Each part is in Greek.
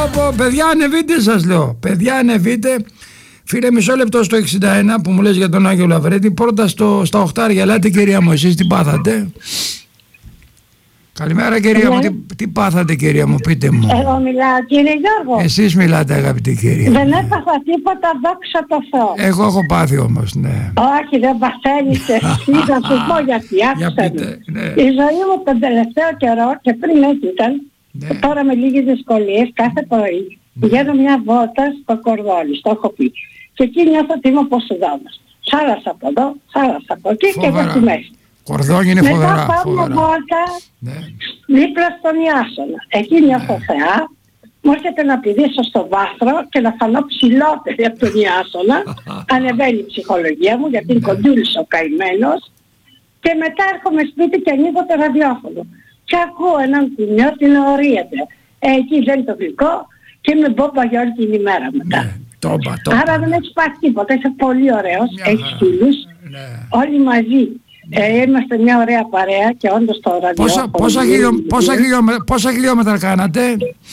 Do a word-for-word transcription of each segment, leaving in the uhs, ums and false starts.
πω, παιδιά ανεβείτε σας λέω. Παιδιά ανεβείτε. Φίλε, μισό λεπτό στο εξήντα ένα που μου λες για τον Άγιο Λαβρέτη. Πρώτα στο, στα οχτάρια. Ελάτε κυρία μου, εσείς τι πάθατε? Καλημέρα κυρία yeah. μου, τι, τι πάθατε κυρία μου, πείτε μου. Εγώ μιλάω κύριε Γιώργο. Εσείς μιλάτε αγαπητή κυρία. Δεν έπαθα τίποτα, δόξα τω Θεώ. Εγώ έχω πάθει όμως, ναι. Όχι, δεν παθαίνεις εσύ, θα σου πω γιατί, άκουσα ναι. Η ζωή μου τον τελευταίο καιρό και πριν έτσι ήταν, ναι. Τώρα με λίγες δυσκολίες κάθε πρωί ναι. Πηγαίνω μια βόλτα στο Κορδόνι, στο έχω πει. Και εκεί νιώθω ότι είμαι όπως Σουδάνας. Σάλασα από εδώ, σάλασα από εκεί και εγώ στη μέση. Κορδόνι είναι φοβερά. Μετά πάω μια βόλτα ναι. δίπλα στον Ιάσονα. Εκεί νιώθω ναι. Θεά. Μου έρχεται να πηδήσω στο βάθρο και να φανώ ψηλότερη από τον Ιάσονα. Ανεβαίνει η ψυχολογία μου γιατί είναι κοντούλης ο καημένος. Και μετά έρχομαι σπίτι και ανοίγω το ραδιόφωνο. Και ακούω έναν κουνιό την ορίεται. Ε, εκεί δεν είναι το γλυκό και είμαι μπόμπα για όλη την ημέρα μετά. Ναι, τόμπα, τόμπα. Άρα δεν έχεις πάθει τίποτα. Είσαι πολύ ωραίος. Έχεις φίλους. Ναι. Όλοι μαζί. Ε, είμαστε μια ωραία παρέα και όντως το ραδιόφωνο. Πόσα, πόσα, χιλιό, πόσα, χιλιόμετρα, πόσα χιλιόμετρα κάνατε?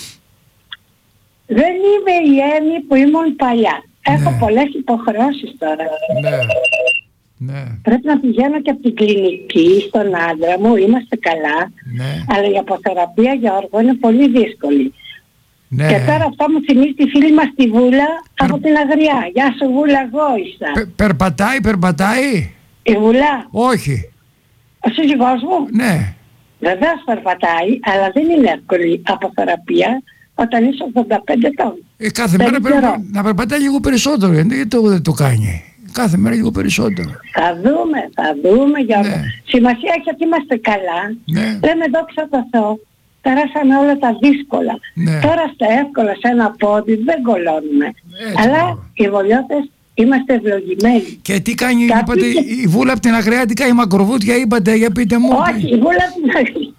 Δεν είμαι η Έμι που ήμουν παλιά. Έχω ναι. πολλές υποχρεώσεις τώρα. Ναι. Ναι. Πρέπει να πηγαίνω και από την κλινική στον άντρα μου, είμαστε καλά. Ναι. Αλλά η αποθεραπεία για όργο είναι πολύ δύσκολη. Ναι. Και τώρα αυτό μου θυμίζει τη φίλη μας τη Βούλα Περ... από την Αγριά. Γεια σου Βούλα, εγώ ήρθα. Πε, περπατάει, περπατάει. Η Βούλα. Όχι. Ο σύζυγός μου. Ναι. Βεβαίως περπατάει, αλλά δεν είναι εύκολη αποθεραπεία όταν είσαι ογδόντα πέντε ετών. Ε, κάθε μέρα πρέπει να περπατάει λίγο περισσότερο, γιατί το, δεν το κάνει. Κάθε μέρα λίγο περισσότερο. Θα δούμε, θα δούμε Γιώργο. Ναι. Σημασία έχει ότι είμαστε καλά. Ναι. Λέμε δόξα τω Θεώ. Περάσαμε όλα τα δύσκολα. Ναι. Τώρα στα εύκολα σε ένα πόδι δεν κολώνουμε. Έτσι, αλλά ναι. Οι βολιώτες είμαστε ευλογημένοι. Και τι κάνει, Κάποιοι... είπατε, η Βούλα από την Αγριά, τι κάνει, μακροβούτια είπατε, για πείτε μου. Όχι, η Βούλα από την Αγριά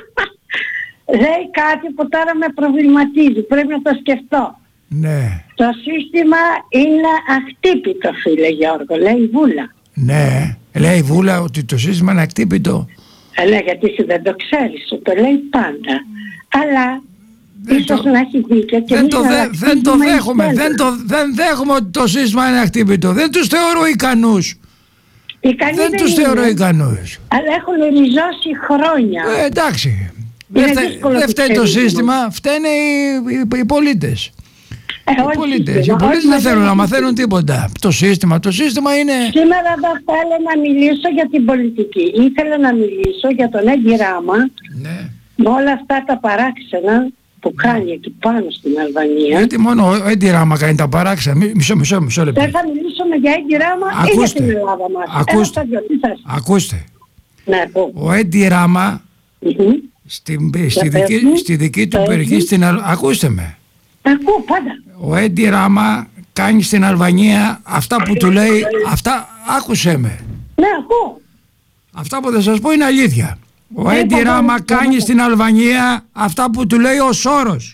λέει κάτι που τώρα με προβληματίζει. Πρέπει να το σκεφτώ. Ναι. Το σύστημα είναι αχτύπητο, φίλε Γιώργο, λέει η Βούλα. Ναι, λέει η Βούλα ότι το σύστημα είναι αχτύπητο. Ε, λέει γιατί εσύ δεν το ξέρεις, σου το λέει πάντα. Αλλά δεν ίσως το... να έχει δίκιο και δεν το, δε, δεν το δέχομαι, δεν, το, δεν δέχομαι ότι το σύστημα είναι αχτύπητο. Δεν τους θεωρώ ικανούς. Ικανοί δεν, δεν τους είναι, θεωρώ ικανούς. Αλλά έχουν ριζώσει χρόνια. Ε, εντάξει. Δεν δε φταίει το σύστημα, φταίνε οι, οι, οι πολίτες. Ε, οι πολίτες, οι πολίτες δεν θέλουν να μαθαίνουν τίποτα. Το σύστημα, το σύστημα είναι... Σήμερα δεν θέλω να μιλήσω για την πολιτική. Ήθελα να μιλήσω για τον Έντι Ράμα, ναι. Με όλα αυτά τα παράξενα που κάνει εκεί πάνω στην Αλβανία. Γιατί μόνο ο Έντι Ράμα κάνει τα παράξενα. Μισό, μισό, μισό λεπτό. Δεν θα μιλήσουμε για Έντι Ράμα ή για την Ελλάδα μας. Ακούστε, ακούστε. Ναι, ο Έντι Ράμα mm-hmm. Στην, στη, δική, στη δική του περιοχή στην Αλβανία. Ακούστε με. Ακούω πάντα. Ο Έντι Ράμα κάνει στην Αλβανία αυτά που του λέει. Αυτά άκουσέ με. Ναι, ακούω. Αυτά που θα σας πω είναι αλήθεια. Ο ε, Έντι Ράμα κάνει στην Αλβανία αυτά που του λέει ο Σόρος.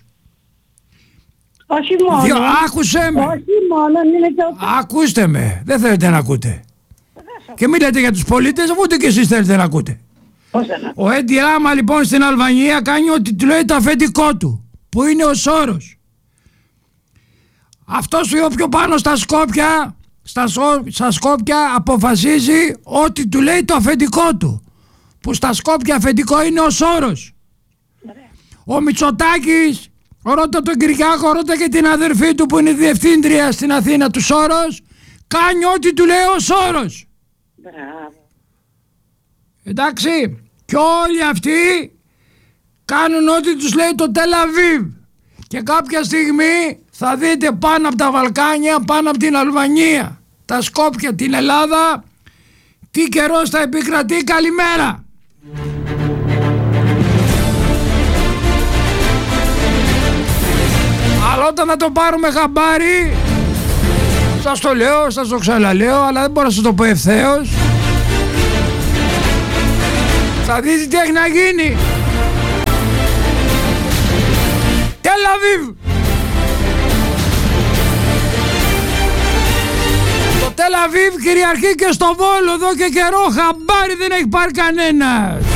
Όχι μόνο. Διο, άκουσέ με. Όχι μόνο. Είναι και ο... Ακούστε με. Δεν θέλετε να ακούτε. Και μην λέτε για τους πολίτες, αφού ούτε και εσείς θέλετε να ακούτε. Ο Έντι Ράμα λοιπόν στην Αλβανία κάνει ό,τι του λέει το αφεντικό του, που είναι ο Σόρος. Αυτός ο πιο πάνω στα Σκόπια, στα, στα Σκόπια αποφασίζει ό,τι του λέει το αφεντικό του, που στα Σκόπια αφεντικό είναι ο Σόρος. Ο Μητσοτάκης, ρώτα τον Κυριάκο, ρώτα και την αδερφή του που είναι διευθύντρια στην Αθήνα του Σόρος, κάνει ό,τι του λέει ο Σόρος. Μπράβο. Εντάξει, και όλοι αυτοί κάνουν ό,τι τους λέει το Τελαβίβ. Και κάποια στιγμή θα δείτε πάνω από τα Βαλκάνια, πάνω από την Αλβανία, τα Σκόπια, την Ελλάδα, τι καιρός θα επικρατεί. Καλημέρα. Αλλά όταν θα το πάρουμε χαμπάρι, σας το λέω, σας το ξαναλέω, αλλά δεν μπορώ να σας το πω ευθέως. Θα δείτε τι έχει να γίνει. Τελαβίβ. Το Τελαβίβ κυριαρχεί και στο Βόλο εδώ και καιρό. Χαμπάρι δεν έχει πάρει κανένας.